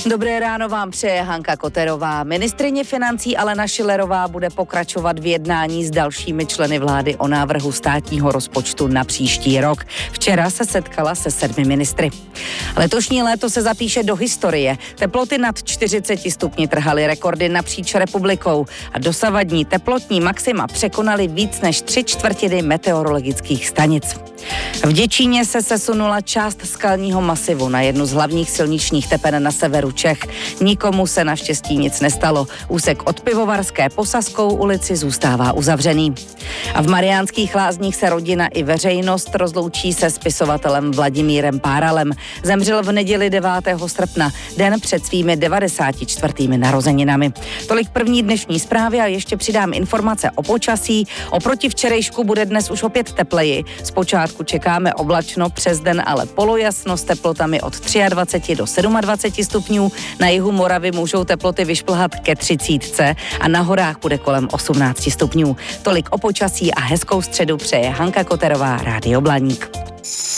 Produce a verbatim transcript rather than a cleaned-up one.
Dobré ráno vám přeje Hanka Koterová. Ministryně financí Alena Schillerová bude pokračovat v jednání s dalšími členy vlády o návrhu státního rozpočtu na příští rok. Včera se setkala se sedmi ministry. Letošní léto se zapíše do historie. Teploty nad čtyřiceti stupni trhaly rekordy napříč republikou a dosavadní teplotní maxima překonaly víc než tři čtvrtiny meteorologických stanic. V Děčíně se sesunula část skalního masivu na jednu z hlavních silničních tepen na severu Čech. Nikomu se naštěstí nic nestalo. Úsek od Pivovarské po Saskou ulici zůstává uzavřený. A v Mariánských Lázních se rodina i veřejnost rozloučí se spisovatelem Vladimírem Páralem. Zemřel v neděli devátého srpna, den před svými devadesáti čtvrtými narozeninami. Tolik první dnešní zprávy a ještě přidám informace o počasí. Oproti včerejšku bude dnes už opět tepleji. Zpočátku čekáme oblačno, přes den ale polojasno s teplotami od dvaceti tři do dvaceti sedmi stupňů. Na jihu Moravy můžou teploty vyšplhat ke třicítce a na horách bude kolem osmnácti stupňů. Tolik o počasí a hezkou středu přeje Hanka Koterová, Rádio Blaník.